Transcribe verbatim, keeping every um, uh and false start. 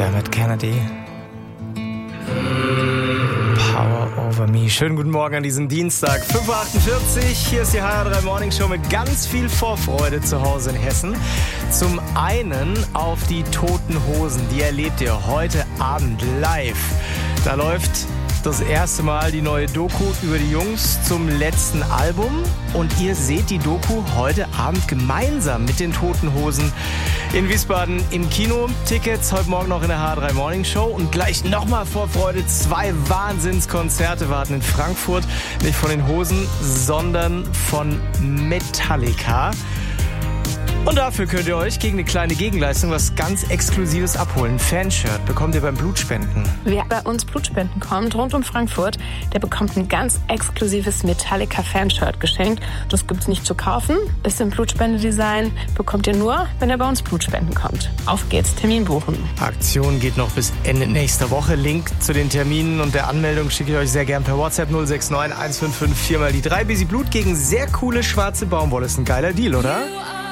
Dermot Kennedy. Power over me. Schönen guten Morgen an diesem Dienstag, fünf Uhr achtundvierzig. Hier ist die H R drei Morning Show mit ganz viel Vorfreude zu Hause in Hessen. Zum einen auf die Toten Hosen. Die erlebt ihr heute Abend live. Da läuft das erste Mal die neue Doku über die Jungs zum letzten Album. Und ihr seht die Doku heute Abend gemeinsam mit den Toten Hosen in Wiesbaden im Kino. Tickets heute Morgen noch in der H R drei Morning Show. Und gleich nochmal Vorfreude. Zwei Wahnsinnskonzerte warten in Frankfurt. Nicht von den Hosen, sondern von Metallica. Und dafür könnt ihr euch gegen eine kleine Gegenleistung was ganz Exklusives abholen. Ein Fanshirt bekommt ihr beim Blutspenden. Wer bei uns Blutspenden kommt, rund um Frankfurt, der bekommt ein ganz exklusives Metallica-Fanshirt geschenkt. Das gibt's nicht zu kaufen, ist im Blutspendedesign, bekommt ihr nur, wenn ihr bei uns Blutspenden kommt. Auf geht's, Termin buchen. Aktion geht noch bis Ende nächster Woche. Link zu den Terminen und der Anmeldung schicke ich euch sehr gern per WhatsApp null sechs neun eins fünf fünf vier mal die drei. Busy Blut gegen sehr coole schwarze Baumwolle. Ist ein geiler Deal, oder?